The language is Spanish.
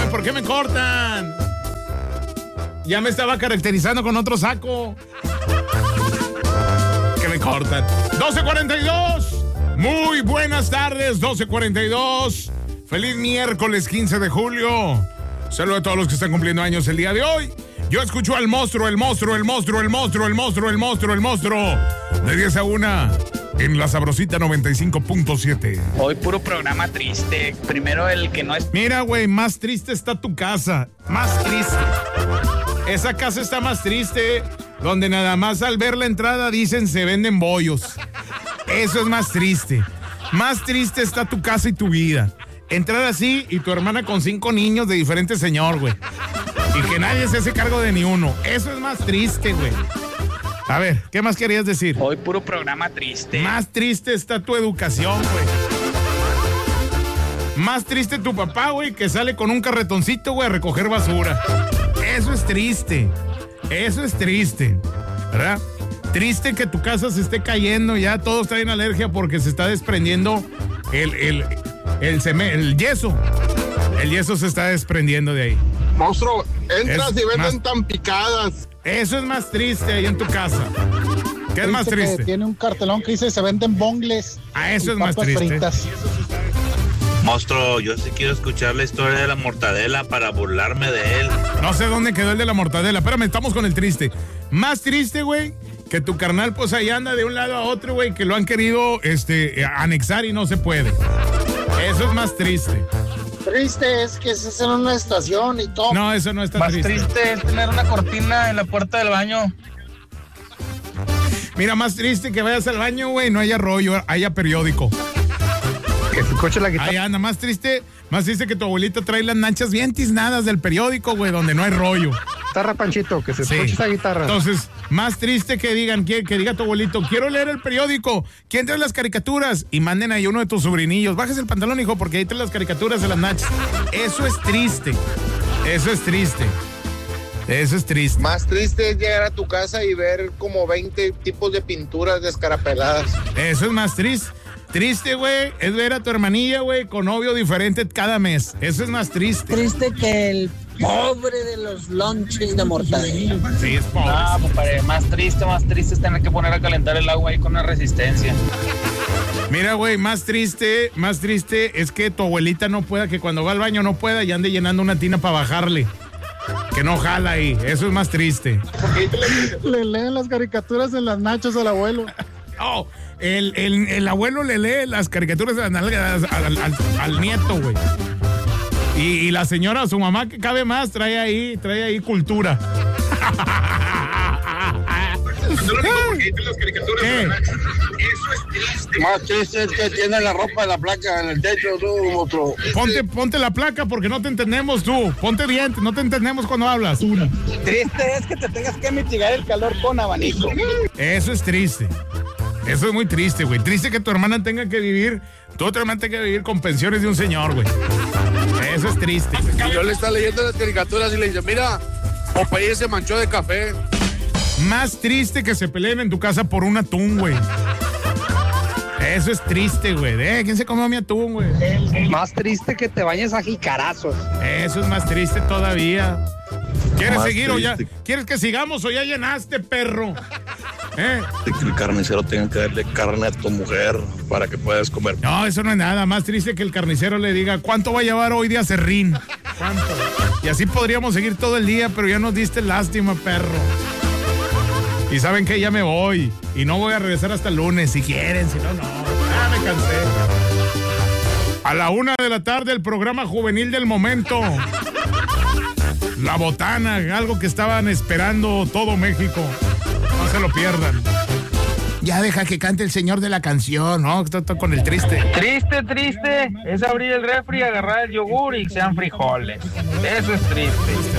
¿por qué me cortan? Ya me estaba caracterizando con otro saco. Que me cortan. 12:42. Muy buenas tardes, 12:42. Feliz miércoles 15 de julio. Saludos a todos los que están cumpliendo años el día de hoy. Yo escucho al monstruo. De 10 a 1 en la sabrosita 95.7. Hoy puro programa triste. Primero el que no es... Mira, güey, más triste está tu casa. Más triste. Esa casa está más triste, donde nada más al ver la entrada dicen se venden bollos. Eso es más triste. Más triste está tu casa y tu vida. Entrar así y tu hermana con 5 niños de diferente señor, güey. Y que nadie se hace cargo de ni uno. Eso es más triste, güey. A ver, ¿qué más querías decir? Hoy puro programa triste. Más triste está tu educación, güey. Más triste tu papá, güey, que sale con un carretoncito, güey, a recoger basura. Eso es triste. Eso es triste, ¿verdad? Triste que tu casa se esté cayendo, ya todos traen alergia porque se está desprendiendo el yeso. El yeso se está desprendiendo de ahí. Monstruo, entras y venden tan picadas. Eso es más triste ahí en tu casa. ¿Qué es más triste? Tiene un cartelón que dice se venden bongles. Eso es más triste. Fritas. Monstruo, yo sí quiero escuchar la historia de la mortadela para burlarme de él. No sé dónde quedó el de la mortadela. Espérame, estamos con el triste. Más triste, güey, que tu carnal pues ahí anda de un lado a otro, güey, que lo han querido anexar y no se puede. Eso es más triste. Triste es que es en una estación y todo. No, eso no está Más triste. triste es tener una cortina en la puerta del baño. Mira, más triste que vayas al baño, güey, no haya rollo, haya periódico. Que se escuche la guitarra. Ahí anda, más triste que tu abuelita trae las nachas bien tiznadas del periódico, güey, donde no hay rollo. Guitarra, Panchito, que se Sí. escuche esa guitarra. Entonces, más triste que digan, que diga tu abuelito, quiero leer el periódico, ¿quién trae las caricaturas? Y manden ahí uno de tus sobrinillos, bájese el pantalón, hijo, porque ahí trae las caricaturas de las nachas. Eso es triste. Eso es triste. Eso es triste. Más triste es llegar a tu casa y ver como 20 tipos de pinturas descarapeladas. Eso es más triste. Triste, güey, es ver a tu hermanilla, güey, con novio diferente cada mes. Eso es más triste. Triste que el pobre de los lonches de mortadela. Sí, es pobre. Ah, compadre, más triste es tener que poner a calentar el agua ahí con una resistencia. Mira, güey, más triste es que tu abuelita no pueda, que cuando va al baño no pueda y ande llenando una tina para bajarle. Que no jala ahí. Eso es más triste. Le leen las caricaturas en las nachas al abuelo. Oh, el abuelo le lee las caricaturas de las nalgas al nieto, güey. Y la señora, su mamá, que cabe más, trae ahí cultura. ¿Qué? Más triste es que tiene la ropa de la placa en el techo, otro. Ponte la placa porque no te entendemos tú. Ponte bien, no te entendemos cuando hablas. Triste es que te tengas que mitigar el calor con abanico. Eso es triste. Eso es muy triste, güey. Triste que tu hermana tenga que vivir, tu otra hermana tenga que vivir con pensiones de un señor, güey. Eso es triste. Y yo le estaba leyendo las caricaturas y le dice, mira, Popeye se manchó de café. Más triste que se peleen en tu casa por un atún, güey. Eso es triste, güey. ¿Quién se comió mi atún, güey? Más triste que te bañes a jicarazos. Eso es más triste todavía. ¿Quieres Más seguir triste. o ya? ¿Quieres que sigamos o ya llenaste, perro? Que el carnicero tenga que darle carne a tu mujer para que puedas comer. No, eso no es nada. Más triste que el carnicero le diga, ¿cuánto va a llevar hoy de aserrín? ¿Cuánto? Y así podríamos seguir todo el día, pero ya nos diste lástima, perro. Y saben que ya me voy. Y no voy a regresar hasta el lunes. Si quieren, si no, no. Ya me cansé. A la 1 de la tarde, el programa juvenil del momento. La Botana, algo que estaban esperando todo México. No se lo pierdan. Ya deja que cante el señor de la canción, ¿no? Está con el triste. Triste es abrir el refri, agarrar el yogur y que sean frijoles. Eso es triste.